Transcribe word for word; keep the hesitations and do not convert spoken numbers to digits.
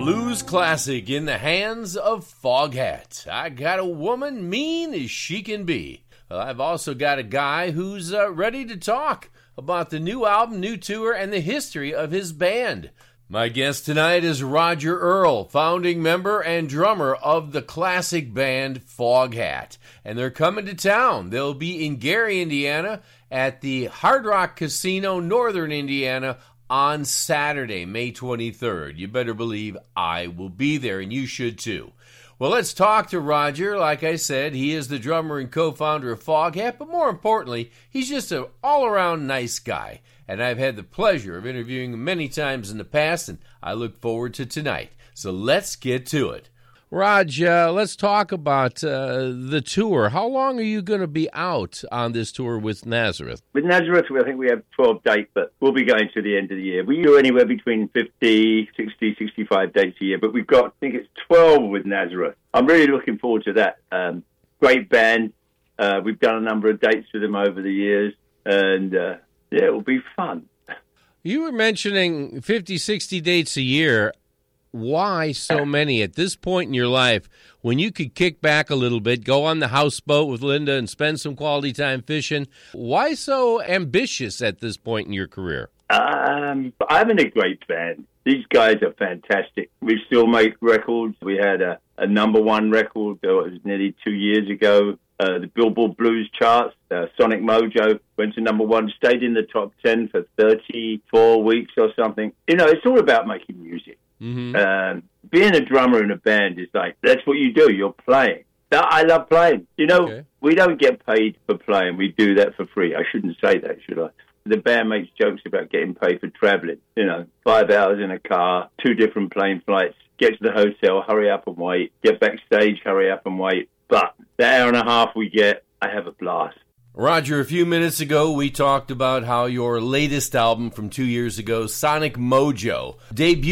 blues classic in the hands of Foghat. I got a woman mean as she can be. Well, I've also got a guy who's uh, ready to talk about the new album, new tour, and the history of his band. My guest tonight is Roger Earl, founding member and drummer of the classic band Foghat. And they're coming to town. They'll be in Gary, Indiana, at the Hard Rock Casino, Northern Indiana, on Saturday, May twenty-third. You better believe I will be there, and you should too. Well, let's talk to Roger. Like I said, he is the drummer and co-founder of Foghat, but more importantly, he's just an all-around nice guy. And I've had the pleasure of interviewing him many times in the past, and I look forward to tonight. So let's get to it. Raj, uh, let's talk about uh, the tour. How long are you going to be out on this tour with Nazareth? With Nazareth, I think we have twelve dates, but we'll be going to the end of the year. We do anywhere between fifty, sixty, sixty-five dates a year, but we've got, I think it's twelve with Nazareth. I'm really looking forward to that. Um, great band. Uh, we've done a number of dates with them over the years, and uh, yeah, it will be fun. You were mentioning fifty, sixty dates a year. Why so many at this point in your life when you could kick back a little bit, go on the houseboat with Linda and spend some quality time fishing? Why so ambitious at this point in your career? Um, I'm in a great band. These guys are fantastic. We still make records. We had a, a number one record that was nearly two years ago. Uh, the Billboard Blues charts, uh, Sonic Mojo went to number one, stayed in the top ten for thirty-four weeks or something. You know, it's all about making music. Mm-hmm. Um, being a drummer in a band is like, that's what you do. You're playing. I love playing. You know, okay. We don't get paid for playing. We do that for free. I shouldn't say that, should I? The band makes jokes about getting paid for traveling. You know, five hours in a car, two different plane flights, get to the hotel, hurry up and wait, get backstage, hurry up and wait. But the hour and a half we get, I have a blast. Roger, a few minutes ago, we talked about how your latest album from two years ago, Sonic Mojo, debuted